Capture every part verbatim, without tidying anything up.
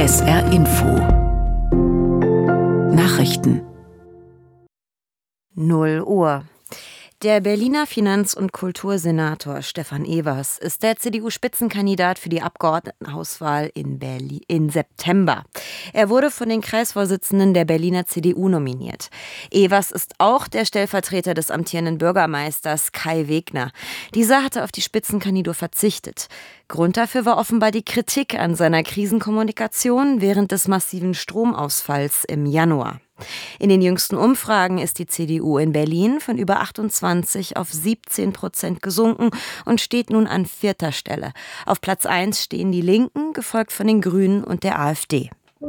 S R Info Nachrichten null Uhr. Der Berliner Finanz- und Kultursenator Stefan Evers ist der C D U-Spitzenkandidat für die Abgeordnetenhauswahl in Berlin im September. Er wurde von den Kreisvorsitzenden der Berliner C D U nominiert. Evers ist auch der Stellvertreter des amtierenden Bürgermeisters Kai Wegner. Dieser hatte auf die Spitzenkandidatur verzichtet. Grund dafür war offenbar die Kritik an seiner Krisenkommunikation während des massiven Stromausfalls im Januar. In den jüngsten Umfragen ist die C D U in Berlin von über achtundzwanzig auf siebzehn Prozent gesunken und steht nun an vierter Stelle. Auf Platz eins stehen die Linken, gefolgt von den Grünen und der AfD.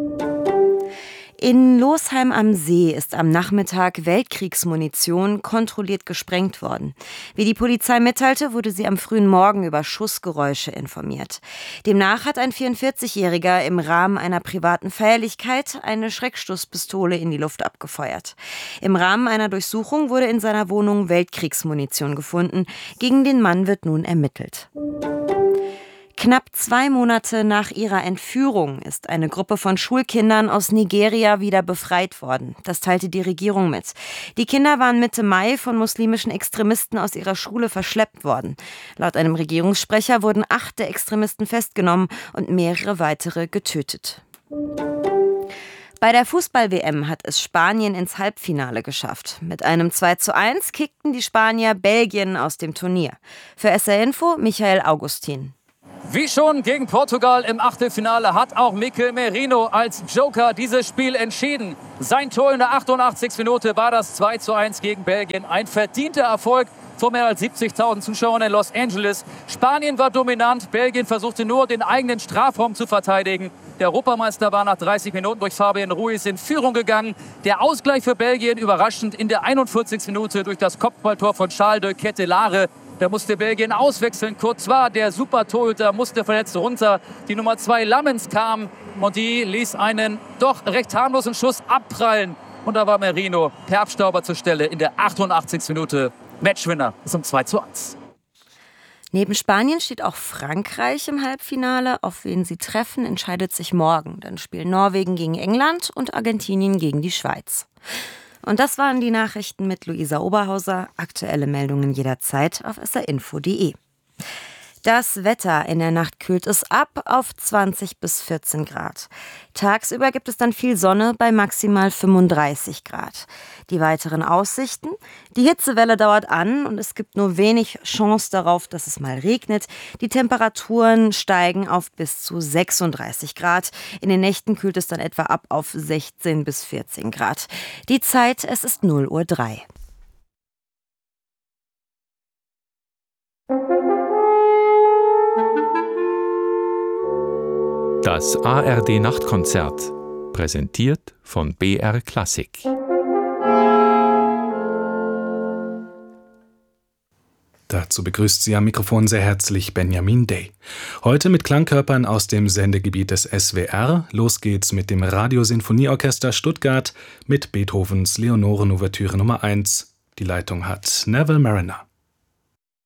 In Losheim am See ist am Nachmittag Weltkriegsmunition kontrolliert gesprengt worden. Wie die Polizei mitteilte, wurde sie am frühen Morgen über Schussgeräusche informiert. Demnach hat ein vierundvierzigjähriger im Rahmen einer privaten Feierlichkeit eine Schreckschusspistole in die Luft abgefeuert. Im Rahmen einer Durchsuchung wurde in seiner Wohnung Weltkriegsmunition gefunden. Gegen den Mann wird nun ermittelt. Knapp zwei Monate nach ihrer Entführung ist eine Gruppe von Schulkindern aus Nigeria wieder befreit worden. Das teilte die Regierung mit. Die Kinder waren Mitte Mai von muslimischen Extremisten aus ihrer Schule verschleppt worden. Laut einem Regierungssprecher wurden acht der Extremisten festgenommen und mehrere weitere getötet. Bei der Fußball-W M hat es Spanien ins Halbfinale geschafft. Mit einem zwei zu eins kickten die Spanier Belgien aus dem Turnier. Für S R Info Michael Augustin. Wie schon gegen Portugal im Achtelfinale hat auch Mikel Merino als Joker dieses Spiel entschieden. Sein Tor in der achtundachtzigsten Minute war das zwei zu eins gegen Belgien. Ein verdienter Erfolg vor mehr als siebzigtausend Zuschauern in Los Angeles. Spanien war dominant, Belgien versuchte nur, den eigenen Strafraum zu verteidigen. Der Europameister war nach dreißig Minuten durch Fabian Ruiz in Führung gegangen. Der Ausgleich für Belgien überraschend in der einundvierzigsten Minute durch das Kopfballtor von Charles de Ketelaere. Da musste Belgien auswechseln. Courtois, der Super-Torhüter, musste verletzt runter. Die Nummer zwei Lammens kam und die ließ einen doch recht harmlosen Schuss abprallen. Und da war Merino per Abstauber zur Stelle in der achtundachtzigsten Minute. Matchwinner zum zwei zu eins. Neben Spanien steht auch Frankreich im Halbfinale. Auf wen sie treffen, entscheidet sich morgen. Dann spielen Norwegen gegen England und Argentinien gegen die Schweiz. Und das waren die Nachrichten mit Luisa Oberhauser. Aktuelle Meldungen jederzeit auf s r info punkt d e. Das Wetter: In der Nacht kühlt es ab auf zwanzig bis vierzehn Grad. Tagsüber gibt es dann viel Sonne bei maximal fünfunddreißig Grad. Die weiteren Aussichten: Die Hitzewelle dauert an und es gibt nur wenig Chance darauf, dass es mal regnet. Die Temperaturen steigen auf bis zu sechsunddreißig Grad. In den Nächten kühlt es dann etwa ab auf sechzehn bis vierzehn Grad. Die Zeit: Es ist null Uhr drei. Das A R D-Nachtkonzert, präsentiert von B R Klassik. Dazu begrüßt sie am Mikrofon sehr herzlich Benjamin Day. Heute mit Klangkörpern aus dem Sendegebiet des S W R. Los geht's mit dem Radiosinfonieorchester Stuttgart mit Beethovens Leonoren-Ouvertüre Nummer eins. Die Leitung hat Neville Mariner.